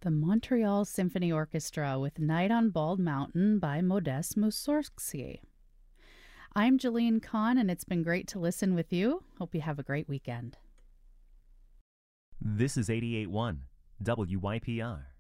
The Montreal Symphony Orchestra with Night on Bald Mountain by Modest Mussorgsky. I'm Jillian Kahn, and it's been great to listen with you. Hope you have a great weekend. This is 88.1 WYPR.